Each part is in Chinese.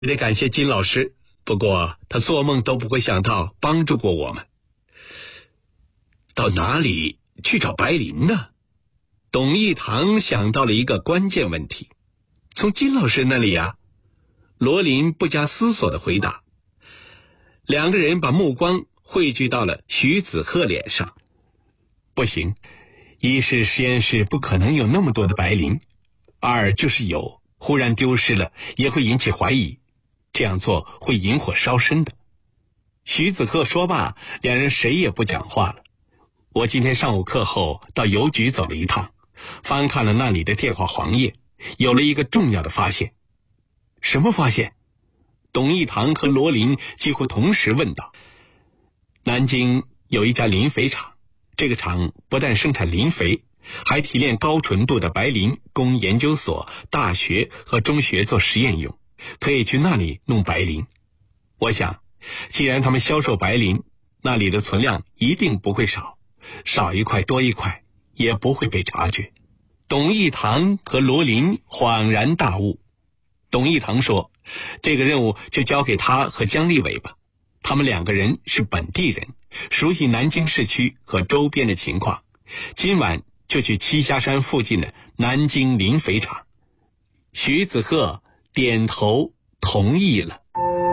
得感谢金老师，不过他做梦都不会想到帮助过我们。到哪里去找白灵呢？董一堂想到了一个关键问题。从金老师那里啊。罗琳不加思索地回答。两个人把目光汇聚到了徐子鹤脸上。不行，一是实验室不可能有那么多的白灵，二就是有，忽然丢失了也会引起怀疑，这样做会引火烧身的。徐子鹤说罢，两人谁也不讲话了。我今天上午课后到邮局走了一趟，翻看了那里的电话黄页，有了一个重要的发现。什么发现？董一堂和罗琳几乎同时问道。南京有一家磷肥厂，这个厂不但生产磷肥，还提炼高纯度的白磷供研究所、大学和中学做实验用，可以去那里弄白磷。我想，既然他们销售白磷，那里的存量一定不会少，少一块多一块也不会被察觉。董一堂和罗琳恍然大悟。董一堂说，这个任务就交给他和姜立伟吧，他们两个人是本地人，熟悉南京市区和周边的情况，今晚就去栖霞山附近的南京磷肥厂。徐子鹤点头同意了。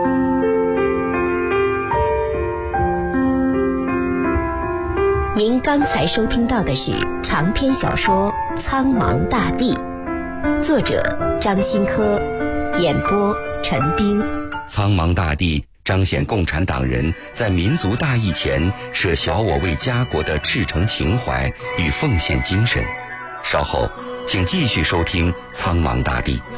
您刚才收听到的是长篇小说《苍茫大地》，作者张新科，演播陈冰。 苍茫大地彰显共产党人在民族大义前舍小我为家国的赤诚情怀与奉献精神。稍后请继续收听苍茫大地。